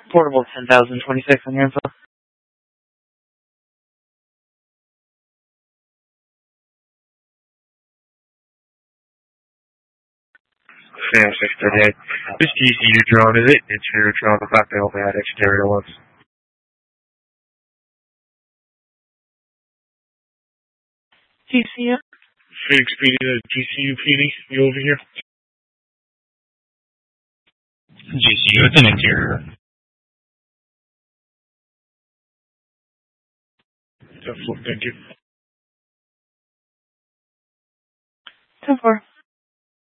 Portable 10,026 on your info. Sam 638. This GCU drone, is it? Interior drone, the fact they only had exterior ones. GCU? Phoenix PD, GCU PD, you over here? GCU, it's an interior. Thank you. 10-4.